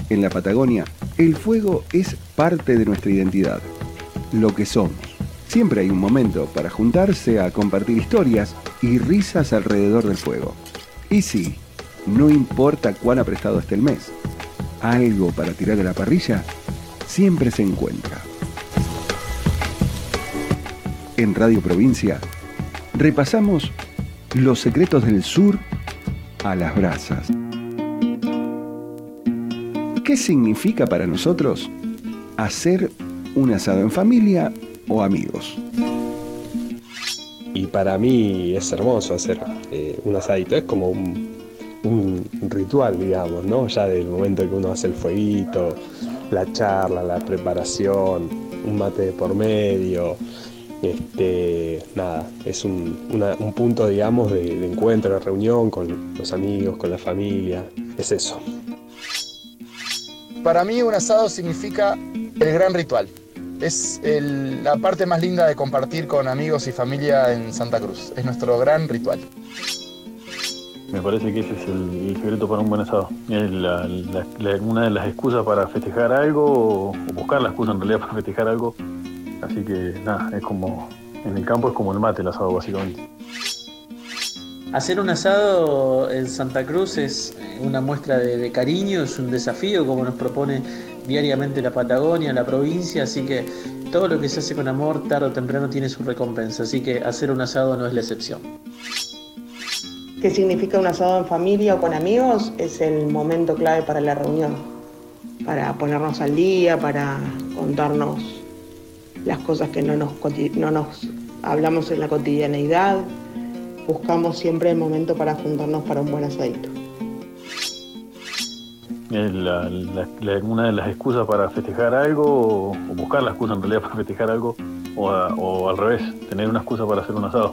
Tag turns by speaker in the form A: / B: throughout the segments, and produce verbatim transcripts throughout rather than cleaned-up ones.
A: En la Patagonia, el fuego es parte de nuestra identidad, lo que somos. Siempre hay un momento para juntarse a compartir historias y risas alrededor del fuego. Y sí, no importa cuán aprestado esté el mes, algo para tirar de la parrilla siempre se encuentra. En Radio Provincia, repasamos los secretos del sur a las brasas. ¿Qué significa para nosotros hacer un asado en familia o amigos?
B: Y para mí es hermoso hacer eh, un asadito, es como un, un ritual, digamos, ¿no? Ya del momento que uno hace el fueguito, la charla, la preparación, un mate de por medio, este, nada, es un, una, un punto, digamos, de, de encuentro, de reunión con los amigos, con la familia, es eso.
C: Para mí un asado significa el gran ritual. Es el, la parte más linda de compartir con amigos y familia en Santa Cruz. Es nuestro gran ritual.
D: Me parece que ese es el, el secreto para un buen asado. Es la, la, la, una de las excusas para festejar algo, o, o buscar la excusa en realidad para festejar algo. Así que nada, es como, en el campo es como el mate el asado básicamente.
E: Hacer un asado en Santa Cruz es una muestra de, de cariño, es un desafío como nos propone diariamente la Patagonia, la provincia, así que todo lo que se hace con amor tarde o temprano tiene su recompensa, así que hacer un asado no es la excepción.
F: ¿Qué significa un asado en familia o con amigos? Es el momento clave para la reunión, para ponernos al día, para contarnos las cosas que no nos, no nos hablamos en la cotidianeidad. Buscamos siempre el momento para juntarnos para un buen asadito.
D: Es la, la, la, una de las excusas para festejar algo, o, o buscar la excusa en realidad para festejar algo, o, a, o al revés, tener una excusa para hacer un asado.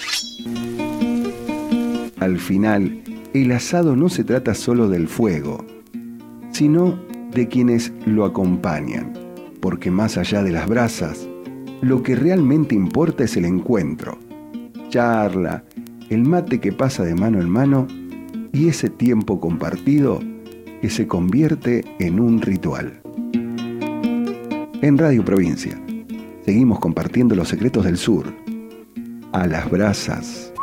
A: Al final, el asado no se trata solo del fuego, sino de quienes lo acompañan, porque más allá de las brasas, lo que realmente importa es el encuentro, charla, el mate que pasa de mano en mano y ese tiempo compartido que se convierte en un ritual. En Radio Provincia, seguimos compartiendo los secretos del sur, a las brasas.